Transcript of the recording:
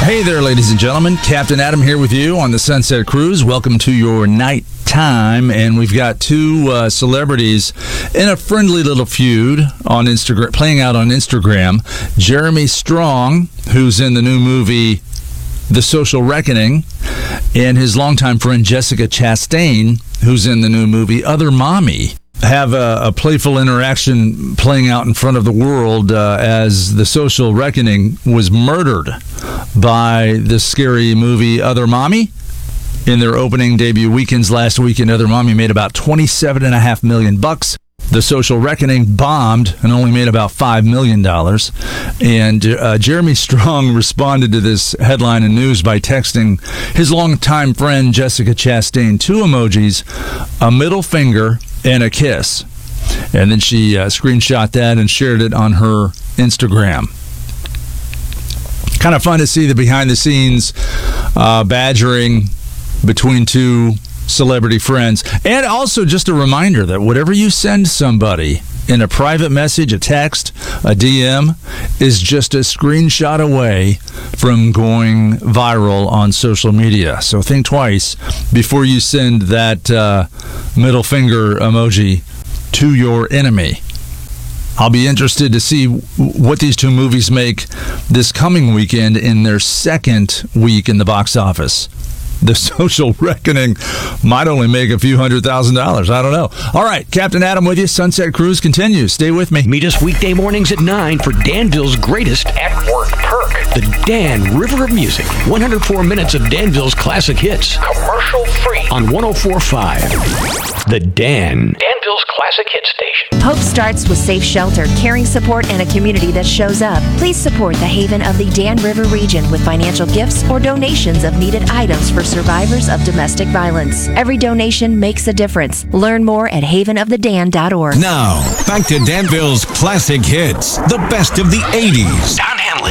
Hey there, ladies and gentlemen. Captain Adam here with you on the Sunset Cruise. Welcome to your night time, and we've got two celebrities in a friendly little feud on Instagram, playing out on Instagram. Jeremy Strong, who's in the new movie The Social Reckoning, and his longtime friend Jessica Chastain, who's in the new movie Other Mommy, have a playful interaction playing out in front of the world as The Social Reckoning was murdered by the scary movie Other Mommy. In their opening debut weekends last weekend, Other Mommy made about $27.5 million. The Social Reckoning bombed and only made about $5 million. And Jeremy Strong responded to this headline in news by texting his longtime friend Jessica Chastain two emojis, a middle finger and a kiss. And then she screenshot that and shared it on her Instagram. Kind of fun to see the behind-the-scenes badgering between two celebrity friends. And also just a reminder that whatever you send somebody in a private message, a text, a DM, is just a screenshot away from going viral on social media. So think twice before you send that middle finger emoji to your enemy. I'll be interested to see what these two movies make this coming weekend in their second week in the box office. The Social Reckoning might only make a few $100,000. I don't know. All right, Captain Adam with you. Sunset Cruise continues. Stay with me. Meet us weekday mornings at 9 for Danville's greatest at-work perk. The Dan River of Music. 104 minutes of Danville's classic hits. Commercial free. On 104.5. The Dan. Danville's classic hit station. Hope starts with safe shelter, caring support, and a community that shows up. Please support the Haven of the Dan River region with financial gifts or donations of needed items for survivors of domestic violence. Every donation makes a difference. Learn more at havenofthedan.org. Now, back to Danville's classic hits, the best of the 80s.